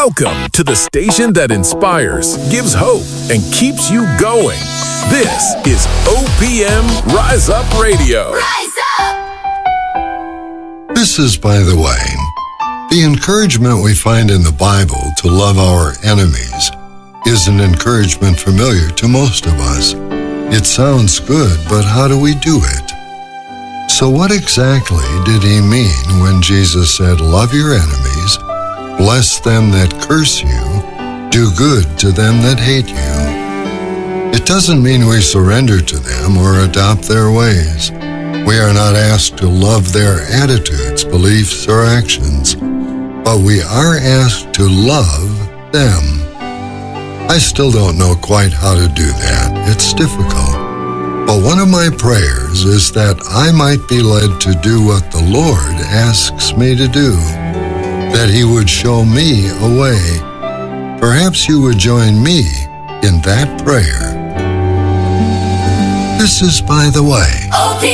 Welcome to the station that inspires, gives hope, and keeps you going. This is OPM Rise Up Radio. Rise up! This is By the Way. The encouragement we find in the Bible to love our enemies is an encouragement familiar to most of us. It sounds good, but how do we do it? So what exactly did he mean when Jesus said, "Love your enemies, bless them that curse you, do good to them that hate you"? It doesn't mean we surrender to them or adopt their ways. We are not asked to love their attitudes, beliefs, or actions, but we are asked to love them. I still don't know quite how to do that. It's difficult. But one of my prayers is that I might be led to do what the Lord asks me to do, that He would show me a way. Perhaps you would join me in that prayer. This is By the Way. OPM